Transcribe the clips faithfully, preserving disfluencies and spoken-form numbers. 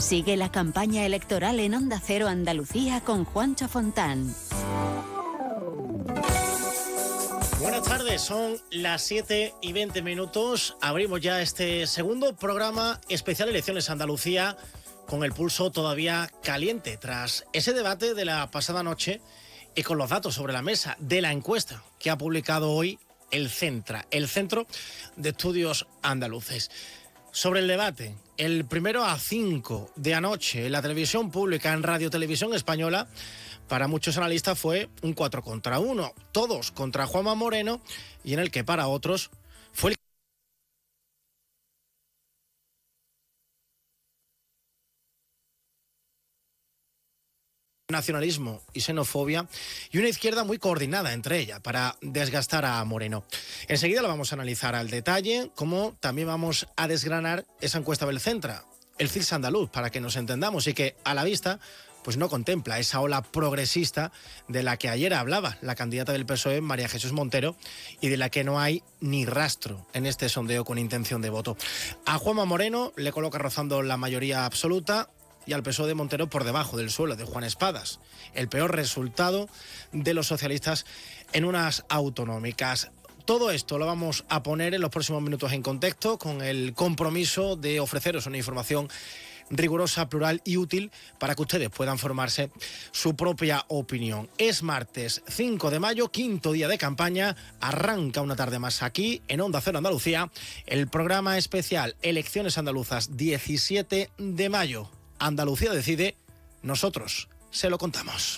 Sigue la campaña electoral en Onda Cero Andalucía con Juancho Fontán. Buenas tardes, son las siete y veinte minutos. Abrimos ya este segundo programa especial Elecciones Andalucía con el pulso todavía caliente tras ese debate de la pasada noche y con los datos sobre la mesa de la encuesta que ha publicado hoy el CENTRA, el Centro de Estudios Andaluces. Sobre el debate, el primero a cinco de anoche en la televisión pública, en Radio Televisión Española, para muchos analistas fue un cuatro contra uno, todos contra Juanma Moreno, y en el que para otros fue el nacionalismo y xenofobia, y una izquierda muy coordinada entre ella para desgastar a Moreno. Enseguida lo vamos a analizar al detalle, como también vamos a desgranar esa encuesta del Centra, el C I S andaluz, para que nos entendamos, y que a la vista pues no contempla esa ola progresista de la que ayer hablaba la candidata del P S O E, María Jesús Montero, y de la que no hay ni rastro en este sondeo con intención de voto. A Juanma Moreno le coloca rozando la mayoría absoluta, y al P S O E de Montero por debajo del suelo de Juan Espadas. El peor resultado de los socialistas en unas autonómicas. Todo esto lo vamos a poner en los próximos minutos en contexto, con el compromiso de ofreceros una información rigurosa, plural y útil para que ustedes puedan formarse su propia opinión. Es martes cinco de mayo, quinto día de campaña. Arranca una tarde más aquí en Onda Cero Andalucía, el programa especial Elecciones Andaluzas diecisiete de mayo. Andalucía decide, nosotros se lo contamos.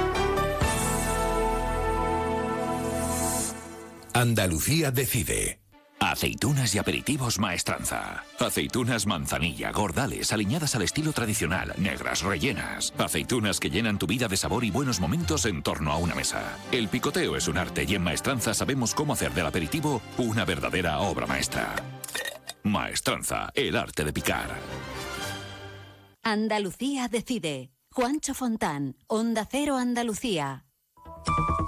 Andalucía decide. Aceitunas y aperitivos Maestranza. Aceitunas manzanilla, gordales, aliñadas al estilo tradicional, negras, rellenas. Aceitunas que llenan tu vida de sabor y buenos momentos en torno a una mesa. El picoteo es un arte y en Maestranza sabemos cómo hacer del aperitivo una verdadera obra maestra. Maestranza, el arte de picar. Andalucía decide. Juancho Fontán, Onda Cero Andalucía.